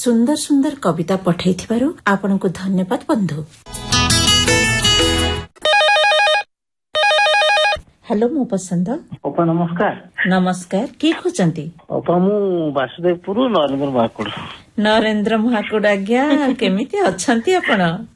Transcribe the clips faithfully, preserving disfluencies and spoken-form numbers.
ସୁନ୍ଦର ସୁନ୍ଦର କବିତା ପଠାଇଥିବାରୁ ଆପଣଙ୍କୁ ଧନ୍ୟବାଦ ବନ୍ଧୁ। ହ୍ୟାଲୋ ମୋ ପସନ୍ଦ ଅପା ନମସ୍କାର। ନମସ୍କାର, କିଏ କହୁଛନ୍ତି? ଅପା ମୁଁ ବାସୁଦେବପୁର ନରେନ୍ଦ୍ର ମହାକୁଡ। ନରେନ୍ଦ୍ର ମହାକୁଡ ଆଜ୍ଞା, କେମିତି ଅଛନ୍ତି ଆପଣ?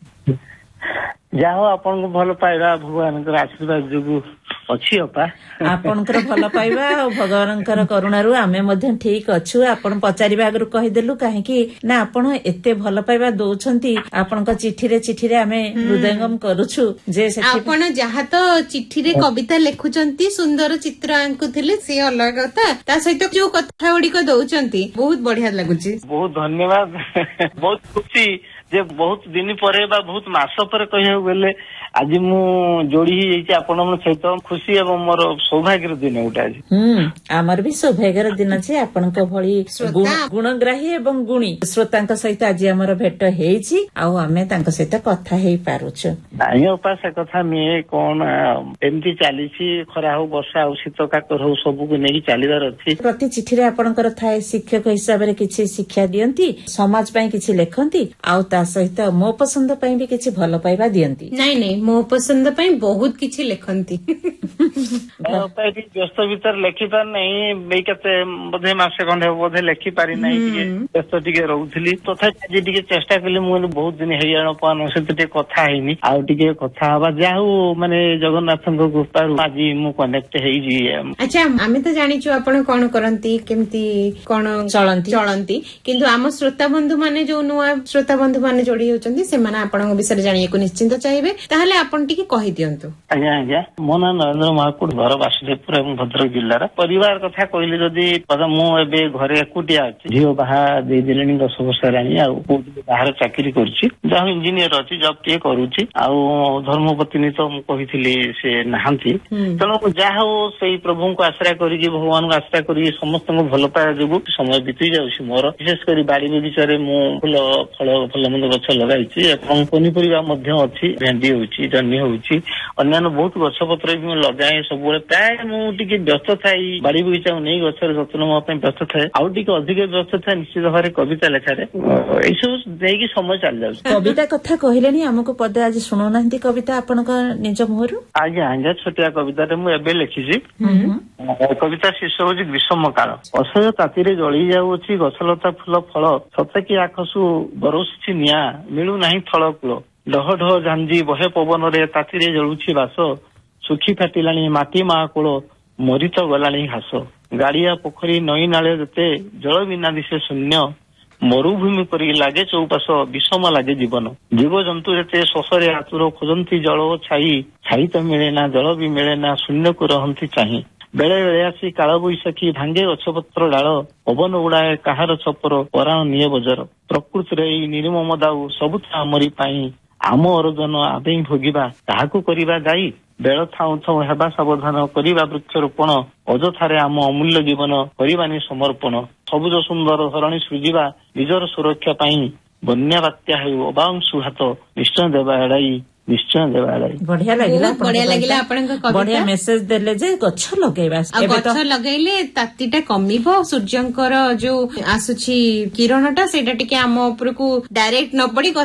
ଯାହା ହଉ ଆପଣଙ୍କୁ ଭଲ ପାଇବା ଭଗବାନଙ୍କର ଆଶୀର୍ବାଦ ଯୋଗୁ ଅଛି ଅପା। ଆପଣଙ୍କର ଭଲ ପାଇବା ଆଉ ଭଗବାନଙ୍କର କରୁଣାରୁ ଆମେ ମଧ୍ୟ ଠିକ ଅଛୁ। ଆପଣ ପଚାରିବା ଆଗରୁ କହିଦେଲୁ କାହିଁକି ନା ଆପଣ ଏତେ ଭଲ ପାଇବା ଦଉଛନ୍ତି। ଆପଣଙ୍କ ଚିଠିରେ ଚିଠିରେ ଆମେ ହୃଦୟଙ୍ଗମ କରୁଛୁ ଯେ ଆପଣ ଯାହା ତ ଚିଠିରେ କବିତା ଲେଖୁଛନ୍ତି, ସୁନ୍ଦର ଚିତ୍ର ଆଙ୍କୁଥିଲେ, ସେ ଅଲଗା କଥା। ତା ସହିତ ଯୋଉ କଥା ଗୁଡିକ ଦଉଛନ୍ତି ବହୁତ ବଢିଆ ଲାଗୁଛି। ବହୁତ ଧନ୍ୟବାଦ। ବହୁତ ଖୁସି ଯେ ବହୁତ ଦିନ ପରେ ବା ବହୁତ ମାସ ପରେ କହିବାକୁ ଗଲେ ଆଜି ମୁଁ ଯୋଡି ହେଇଯାଇଛି ଆପଣଙ୍କ ସହିତ। ଖୁସି ଏବଂ ମୋର ସୌଭାଗ୍ୟର ଦିନ ଗୋଟେ ଆଜି। ହୁଁ ଆମର ବି ସୌଭାଗ୍ୟର ଦିନ ଯେ ଆପଣଙ୍କ ଭଳି ଗୁଣଗ୍ରାହୀ ଏବଂ ଗୁଣୀ ଶ୍ରୋତାଙ୍କ ସହିତ ଆଜି ଆମର ଭେଟ ହେଇଛି ଆଉ ଆମେ ତାଙ୍କ ସହିତ କଥା ହେଇପାରୁଛୁ। ନାଇଁ ଅପା ସେ କଥା ନୁହେଁ, କଣ ଏମିତି ଚାଲିଛି, ଖରା ହଉ ବର୍ଷା ହଉ ଶୀତ କାକର ହଉ ସବୁକୁ ନେଇକି ଚାଲିବାର ଅଛି। ପ୍ରତି ଚିଠିରେ ଆପଣଙ୍କର ଥାଏ ଶିକ୍ଷକ ହିସାବରେ କିଛି ଶିକ୍ଷା ଦିଅନ୍ତି, ସମାଜ ପାଇଁ କିଛି ଲେଖନ୍ତି ଆଉ ତା ସହିତ ମୋ ପସନ୍ଦ ପାଇଁ ବି କିଛି ଭଲ ପାଇବା ଦିଅନ୍ତି। ନାଇଁ ନାଇଁ ମୋ ପସନ୍ଦ ପାଇଁ ବହୁତ କିଛି ଲେଖନ୍ତି। ବ୍ୟସ୍ତ ଭିତରେ ଲେଖିପାରି ନାହିଁ, ଏଇ କେତେ ବୋଧେ ମାସେ ଖଣ୍ଡେ ବୋଧେ ଲେଖିପାରି ନାହିଁ, ଟିକେ ବ୍ୟସ୍ତ ଟିକେ ରହୁଥିଲି। ତଥାପି ଆଜି ଟିକେ ଚେଷ୍ଟା କଲି, ମୁଁ ବହୁତ ଦିନ ହେଇଯାଣ ଆପଣଙ୍କ ସହିତ ଟିକେ କଥା ହେଇନି, ଆଉ ଟିକେ କଥା ହବା। ଯାହା ହଉ ମାନେ ଜଗନ୍ନାଥଙ୍କ କୃପାରୁ ଆଜି ମୁଁ କନେକ୍ଟ ହେଇଛି। ଆଚ୍ଛା, ଆମେ ତ ଜାଣିଛୁ ଆପଣ କଣ କରନ୍ତି, କେମିତି କଣ ଚଳନ୍ତି ଚଳନ୍ତି କିନ୍ତୁ ଆମ ଶ୍ରୋତା ବନ୍ଧୁ ମାନେ ଯୋଉ ନୂଆ ଶ୍ରୋତା ବନ୍ଧୁ ମାନେ ଯୋଡି ହେଉଛନ୍ତି ସେମାନେ ଆପଣଙ୍କ ବିଷୟରେ ଜାଣିବାକୁ ନିଶ୍ଚିନ୍ତ ଚାହିଁବେ। ତାହେଲେ ଆପଣ ଟିକେ କହିଦିଅନ୍ତୁ। ଆଜ୍ଞା ଆଜ୍ଞା, ମୋ ନାଁ ନରେନ୍ଦ୍ର ମହାକୁଡ, ଘର ବାସୁଦେବପୁର ଏବଂ ଭଦ୍ରକ ଜିଲ୍ଲାର। ପରିବାର କଥା କହିଲେ ଯଦି ମୁଁ ଏବେ ଘରେ ଏକୁଟିଆ ଅଛି। ଝିଅ ବାହା ଦେଇଦେଲେଣି ଦଶ ବର୍ଷ ହେଲାଣି, ଆଉ କୋଉଠି ବାହାରେ ଚାକିରି କରୁଛି, ଯାହା ଇଞ୍ଜିନିୟର ଅଛି, ଜବ୍ ଟିଏ କରୁଛି। ଆଉ ଧର୍ମପତ୍ନୀ ତ ମୁଁ କହିଥିଲି ସେ ନାହାନ୍ତି। ତେଣୁ ଯାହା ହଉ ସେଇ ପ୍ରଭୁଙ୍କୁ ଆଶ୍ରା କରିକି ଭଗବାନଙ୍କୁ ଆଶ୍ରା କରିକି ସମସ୍ତଙ୍କୁ ଭଲ ପାଇବା ଯୋଗୁଁ ସମୟ ବିତି ଯାଉଛି ମୋର। ବିଶେଷ କରି ବାଡି ବଗିଚାରେ ମୁଁ ଫୁଲ ଫଳ ଭଲ ମନ୍ଦ ଗଛ ଲଗାଇଛି ଏବଂ ପନିପରିବା ମଧ୍ୟ ଅଛି। ଭେଣ୍ଡି ହଉଛି, ଜହ୍ନି ହଉଛି, ଅନ୍ୟାନ୍ୟ ବହୁତ ଗଛ ପତ୍ର ବି ମୁଁ ଲଗାଏ ସବୁବେଳେ। ପ୍ରାୟ ମୁଁ ଟିକେ ବ୍ୟସ୍ତ ଥାଏ ବାଡି ବଗିଚାକୁ ନେଇ ଗଛର ଯତ୍ନ ନେବା ପାଇଁ ବ୍ୟସ୍ତ ଥାଏ। ଆଉ ଟିକେ ଅଧିକ ବ୍ୟସ୍ତ ଥାଏ ନିଶ୍ଚିତ ଭାବରେ କବିତା ଲେଖାରେ। ଏଇସବୁ ଦେଇକି ସମୟ ଚାଲି ଯାଉଛି। କବିତା କଥା କହିଲେଣି, ଆମକୁ ପଦେ ଆଜି ଶୁଣୁନାହାନ୍ତି କବିତା ଆପଣଙ୍କ ନିଜ ମୁହଁରୁ। ଆଜ୍ଞା ଆଜ୍ଞା, ଛୋଟିଆ କବିତାଟେ ମୁଁ ଏବେ ଲେଖିଛି। କବିତା ଶୀର୍ଷ ହଉଛି ଗ୍ରୀଷ୍ମ କାଳ। ଅସହ୍ୟ ତାତିରେ ଜଳି ଯାଉଅଛି ଗଛଲତା ଫୁଲ ଫଳ, ସତେକି ଆକାଶୁ ବରଷୁଛି ନିଆଁ, ମିଳୁନାହିଁ ଥଳ କୂଳ। ଢହ ଢହ ଝାଞ୍ଜି ବହେ ପବନରେ ତାତିରେ ଜଳୁଛି ବାସ, ଶୁଖି ଫାଟିଲାଣି ମାଟି ମା କୂଳ, ମରି ତ ଗଲାଣି ଘାସ। ଗାଡିଆ ପୋଖରୀ ନଈ ନାଳ ଯେତେ, ଜଳ ବିନା ଦିଶେ ଶୂନ୍ୟ, ମରୁଭୂମି ପରି ଲାଗେ ଚୌପାଶ, ବିଷମ ଲାଗେ ଜୀବନ। ଜୀବଜନ୍ତୁ ଯେତେ ଶୋଷରେ ଆତୁର ଖୋଜନ୍ତି ଜଳ ଓ ଛାଇ, ଛାଇ ତ ମିଳେ ନା ଜଳ ବି ମିଳେ ନା, ଶୂନ୍ୟକୁ ରହନ୍ତି ଚାହିଁ। ବେଳେ ବେଳେ ଆସି କାଳ ବୈଶାଖୀ ଭାଙ୍ଗେ ଗଛପତ୍ର ଡାଳ, ପବନ ଉଡାଏ କାହାର ଛପର, ପରାଣ ନିଏ ବଜର। ପ୍ରକୃତିରେ ଏଇ ନିର୍ମମ ଦାଉ ସବୁ ତ ଆମରି ପାଇଁ, ଆମ ଅରଜନ ଆମେ ଭୋଗିବା ତାହାକୁ କରିବା ଦାୟୀ। ବେଳ ଥାଉ ଥାଉ ହେବା ସାବଧାନ, କରିବା ବୃକ୍ଷରୋପଣ, ଅଯଥାରେ ଆମ ଅମୂଲ୍ୟ ଜୀବନ କରିବାନି ସମର୍ପଣ। ସବୁଜ ସୁନ୍ଦର ଧରଣୀ ସୃଜିବା ନିଜର ସୁରକ୍ଷା ପାଇଁ, ବନ୍ୟା ବାତ୍ୟା ହେଉ ଅବା ଅଂଶୁଘାତ, ନିଶ୍ଚୟ ଦେବା ଏଡାଇ, ନିଶ୍ଚୟ ଦେବା ଏଡାଇ। ବଢିଆ ଲାଗିଲା, ବଢିଆ ଲାଗିଲା ଆପଣଙ୍କ କବିତା। ବଢିଆ ମେସେଜ ଦେଲେ ଯେ ଗଛ ଲଗେଇବା, ଗଛ ଲଗେଇଲେ ତାତିଟା କମିବ। ସୂର୍ଯ୍ୟଙ୍କର ଯୋଉ ଆସୁଛି କିରଣଟା ସେଇଟା ଟିକେ ଆମ ଉପରକୁ ଡାଇରେକ୍ଟ ନ ପଡି